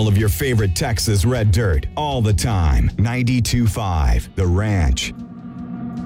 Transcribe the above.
all of your favorite Texas Red Dirt all the time. 92.5 The Ranch.